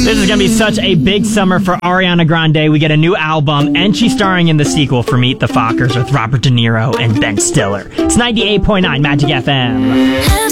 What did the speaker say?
This is going to be such a big summer for Ariana Grande. We get a new album, and she's starring in the sequel for Meet the Fockers with Robert De Niro and Ben Stiller. It's 98.9 Magic FM.